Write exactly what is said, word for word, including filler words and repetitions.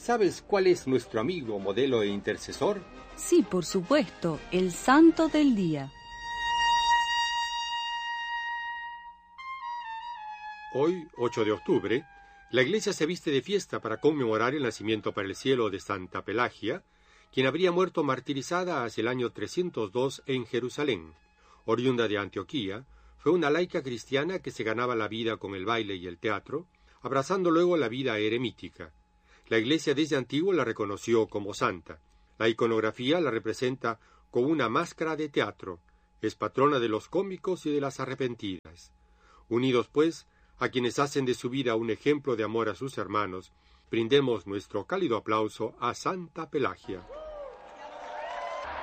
¿sabes cuál es nuestro amigo, modelo e intercesor? Sí, por supuesto, el santo del día. Hoy, ocho de octubre, la iglesia se viste de fiesta para conmemorar el nacimiento para el cielo de Santa Pelagia, quien habría muerto martirizada hacia el año trescientos dos en Jerusalén. Oriunda de Antioquía, fue una laica cristiana que se ganaba la vida con el baile y el teatro, abrazando luego la vida eremítica. La iglesia desde antiguo la reconoció como santa. La iconografía la representa con una máscara de teatro. Es patrona de los cómicos y de las arrepentidas. Unidos, pues, a quienes hacen de su vida un ejemplo de amor a sus hermanos, brindemos nuestro cálido aplauso a Santa Pelagia.